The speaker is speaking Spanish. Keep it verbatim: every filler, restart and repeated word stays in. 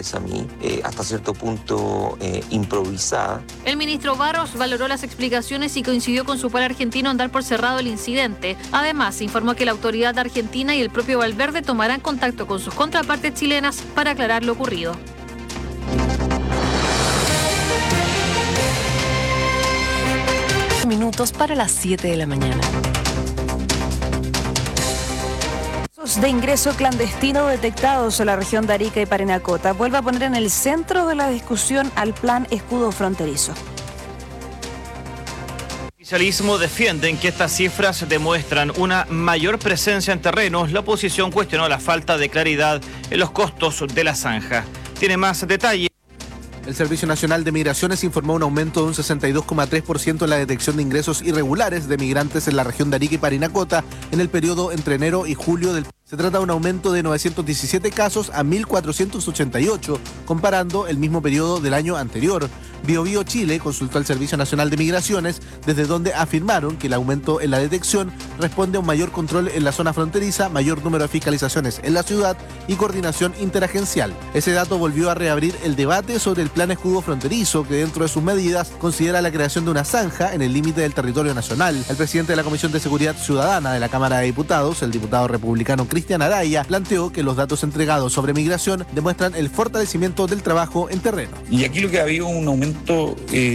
parece a mí, eh, hasta cierto punto eh, improvisada. El ministro Barros valoró las explicaciones y coincidió con su par argentino en dar por cerrado el incidente. Además, informó que la autoridad argentina y el propio Valverde tomarán contacto con sus contrapartes chilenas para aclarar lo ocurrido. Minutos para las siete de la mañana. De ingreso clandestino detectados en la región de Arica y Parinacota vuelve a poner en el centro de la discusión al plan escudo fronterizo. El oficialismo defienden que estas cifras demuestran una mayor presencia en terrenos. La oposición cuestionó la falta de claridad en los costos de la zanja. Tiene más detalles. El Servicio Nacional de Migraciones informó un aumento de un sesenta y dos coma tres por ciento en la detección de ingresos irregulares de migrantes en la región de Arica y Parinacota en el periodo entre enero y julio del... Se trata de un aumento de novecientos diecisiete casos a mil cuatrocientos ochenta y ocho, comparando el mismo periodo del año anterior. BioBio Chile consultó al Servicio Nacional de Migraciones, desde donde afirmaron que el aumento en la detección responde a un mayor control en la zona fronteriza, mayor número de fiscalizaciones en la ciudad y coordinación interagencial. Ese dato volvió a reabrir el debate sobre el plan escudo fronterizo, que dentro de sus medidas considera la creación de una zanja en el límite del territorio nacional. El presidente de la Comisión de Seguridad Ciudadana de la Cámara de Diputados, el diputado republicano Cristian Araya, planteó que los datos entregados sobre migración demuestran el fortalecimiento del trabajo en terreno. Y aquí lo que ha habido un aumento eh,